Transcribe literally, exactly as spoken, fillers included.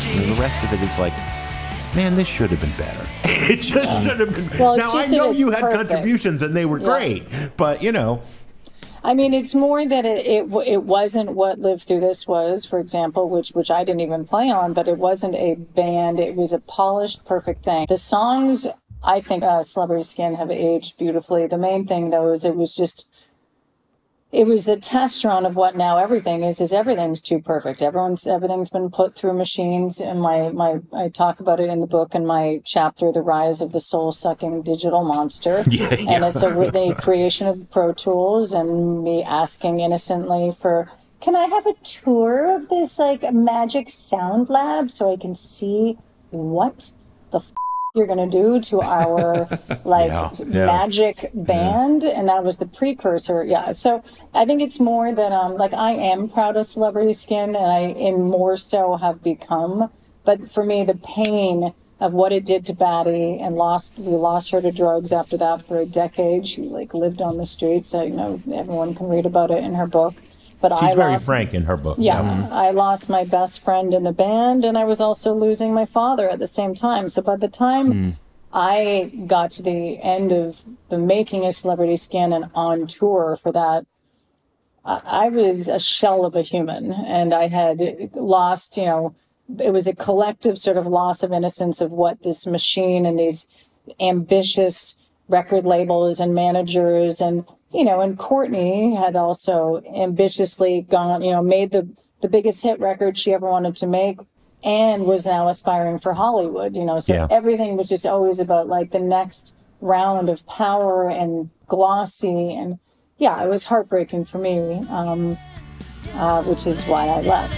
And the rest of it is like, man, this should have been better. It just yeah. should have been. Well, now, I know you had perfect. contributions and they were yeah. great, but, you know. I mean, it's more that it, it it wasn't what Live Through This was, for example, which which I didn't even play on, but it wasn't a band. It was a polished, perfect thing. The songs, I think, uh, Celebrity Skin have aged beautifully. The main thing, though, is it was just, it was the test run of what now everything is, is everything's too perfect. Everyone's, everything's been put through machines. And my, my, I talk about it in the book in my chapter, The Rise of the Soul-Sucking Digital Monster. Yeah, yeah. And it's a, the creation of Pro Tools and me asking innocently for, can I have a tour of this like magic sound lab so I can see what the f- you're going to do to our like yeah, yeah. magic band. Yeah. And that was the precursor. Yeah. So I think it's more that, um, like I am proud of Celebrity Skin and I am more so have become, but for me, the pain of what it did to Batty and lost, we lost her to drugs after that for a decade. She like lived on the streets. So, you know, everyone can read about it in her book. But She's I very lost, frank in her book. Yeah, yeah. I lost my best friend in the band, and I was also losing my father at the same time. So by the time mm. I got to the end of the making of Celebrity Skin and on tour for that, I, I was a shell of a human, and I had lost, you know, it was a collective sort of loss of innocence of what this machine and these ambitious record labels and managers and you know, and Courtney had also ambitiously gone, you know, made the, the biggest hit record she ever wanted to make and was now aspiring for Hollywood, you know. So yeah. everything was just always about like the next round of power and glossy. And yeah, it was heartbreaking for me, um, uh, which is why I left.